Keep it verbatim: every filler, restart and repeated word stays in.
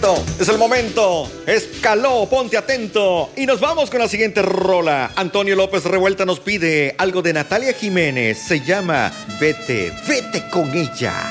momento, es el momento. Escaló, ponte atento. Y nos vamos con la siguiente rola. Antonio López Revuelta nos pide algo de Natalia Jiménez. Se llama Vete, vete con ella.